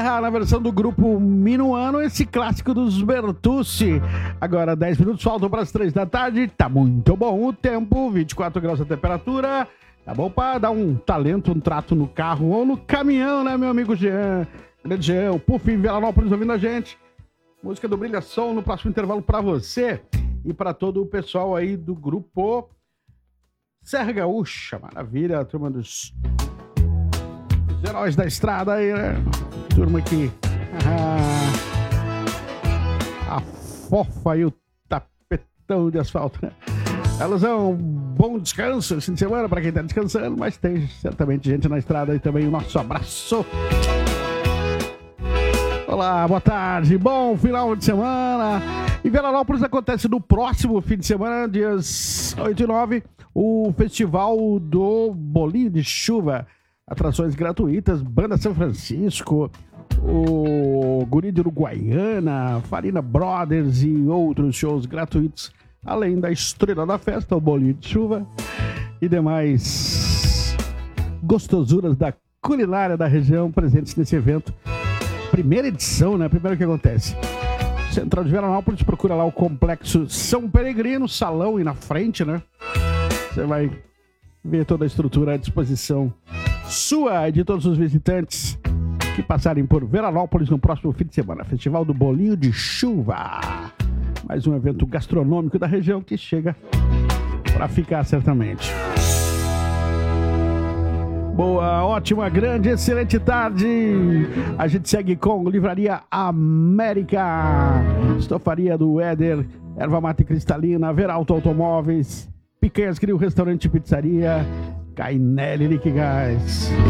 Terra, na versão do grupo Minuano, esse clássico dos Bertucci. Agora 10 minutos, faltam para as 3 da tarde. Tá muito bom o tempo, 24 graus a temperatura. Tá bom para dar um talento, um trato no carro ou no caminhão, né, meu amigo Jean? Grande Jean, o Puff em Veranópolis ouvindo a gente. Música do Brilha Som no próximo intervalo para você e para todo o pessoal aí do grupo Serra Gaúcha. Maravilha, a turma dos heróis da estrada aí, né? Turma aqui. A fofa e o tapetão de asfalto, né? Elas são um bom descanso esse fim de semana para quem tá descansando, mas tem certamente gente na estrada aí também. O nosso abraço. Olá, boa tarde, bom final de semana. Em Veranópolis acontece no próximo fim de semana, dias 8 e 9, o Festival do Bolinho de Chuva. Atrações gratuitas, Banda São Francisco, o Guri de Uruguaiana, Farina Brothers e outros shows gratuitos, além da estrela da festa, o Bolinho de Chuva e demais gostosuras da culinária da região presentes nesse evento. Primeira edição, né? Primeiro que acontece. Central de Veranópolis, procura lá o Complexo São Peregrino, salão e na frente, né? Você vai ver toda a estrutura à disposição sua e de todos os visitantes que passarem por Veranópolis no próximo fim de semana. Festival do Bolinho de Chuva. Mais um evento gastronômico da região que chega para ficar certamente. Boa, ótima, grande, excelente tarde. A gente segue com Livraria América, Estofaria do Éder, Erva Mate Cristalina, Veralto Automóveis, Picanhas Grill, Restaurante e Pizzaria, Cainelli Liquigás.